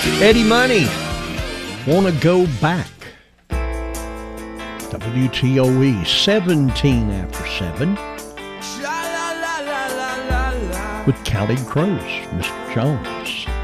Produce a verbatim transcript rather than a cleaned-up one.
Eddie Money, Wanna Go Back. W T O E, seventeen after seven. With Callie Cruz, Mister Jones.